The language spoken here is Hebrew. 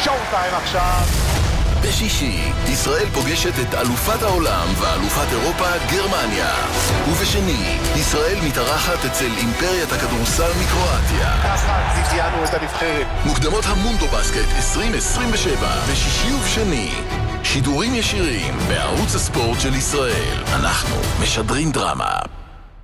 שואו טיים עכשיו. בשישי, ישראל פוגשת את אלופת העולם ואלופת אירופה גרמניה. ובשני, ישראל מתארחת אצל אימפריית הכדורסל מקרואטיה. ככה זיהינו את הנבחרת. מוקדמות המונדו בסקט 2027, בשישי ובשני. שידורים ישירים בערוץ הספורט של ישראל. אנחנו משדרים דרמה.